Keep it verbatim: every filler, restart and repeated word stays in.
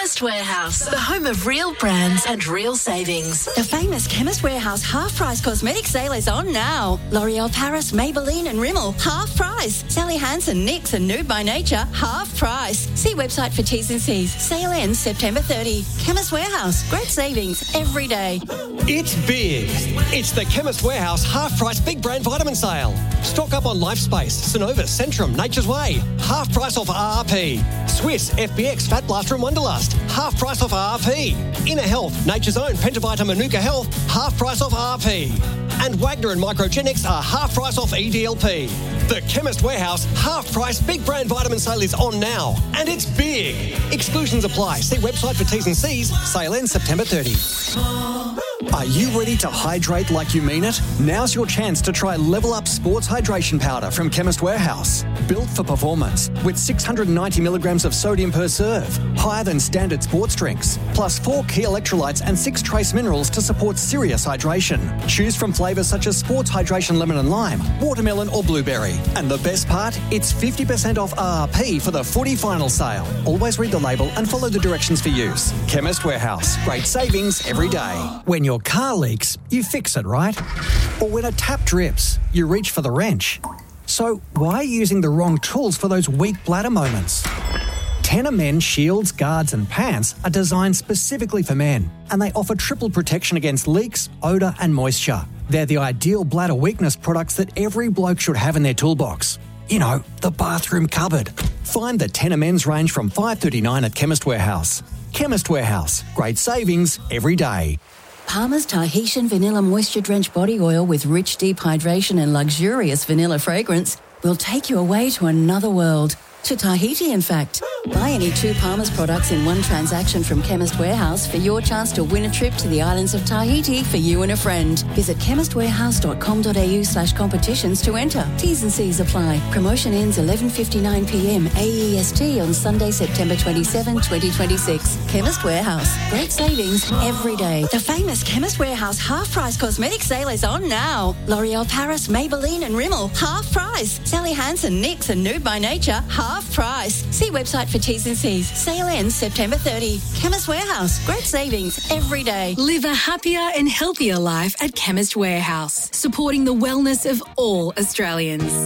Chemist Warehouse, the home of real brands and real savings. The famous Chemist Warehouse half-price cosmetic sale is on now. L'Oreal Paris, Maybelline and Rimmel, half price. Sally Hansen, NYX and Nude by Nature, half price. See website for T's and C's. Sale ends September thirtieth. Chemist Warehouse, great savings every day. It's big. It's the Chemist Warehouse half-price big brand vitamin sale. Stock up on LifeSpace, Synovus, Centrum, Nature's Way. Half price off R R P. Swiss, F B X, Fat Blaster and Wonderlust. Half price off R R P. Inner Health, Nature's Own, Pentavita, Manuka Health. Half price off R R P. And Wagner and Microgenics are half price off E D L P. The Chemist Warehouse half-price big brand vitamin sale is on now. And it's big. Exclusions apply. See website for T's and C's. Sale ends September thirtieth. Are you ready to hydrate like you mean it? Now's your chance to try Level Up Sports Hydration Powder from Chemist Warehouse. Built for performance with six hundred ninety milligrams of sodium per serve, higher than standard sports drinks, plus four key electrolytes and six trace minerals to support serious hydration. Choose from flavours such as Sports Hydration Lemon and Lime, Watermelon or Blueberry. And the best part? It's fifty percent off R R P for the footy final sale. Always read the label and follow the directions for use. Chemist Warehouse. Great savings every day. When your car leaks, you fix it, right? Or when a tap drips, you reach for the wrench. So why are you using the wrong tools for those weak bladder moments? Tenor Men shields, guards and pants are designed specifically for men, and they offer triple protection against leaks, odour and moisture. They're the ideal bladder weakness products that every bloke should have in their toolbox. You know, the bathroom cupboard. Find the Tenor Men's range from five dollars thirty-nine at Chemist Warehouse. Chemist Warehouse. Great savings every day. Palmer's Tahitian Vanilla Moisture Drenched Body Oil with rich deep hydration and luxurious vanilla fragrance will take you away to another world. To Tahiti, in fact. Buy any two Palmer's products in one transaction from Chemist Warehouse for your chance to win a trip to the islands of Tahiti for you and a friend. Visit chemistwarehouse.com.au slash competitions to enter. T's and C's apply. Promotion ends eleven fifty-nine p.m. A E S T on Sunday, September twenty-seventh, twenty twenty-six. Chemist Warehouse. Great savings every day. The famous Chemist Warehouse half-price cosmetic sale is on now. L'Oreal Paris, Maybelline and Rimmel, half price. Sally Hansen, NYX and Nude by Nature, half Half price. See website for T's and C's. Sale ends September thirtieth. Chemist Warehouse. Great savings every day. Live a happier and healthier life at Chemist Warehouse, supporting the wellness of all Australians.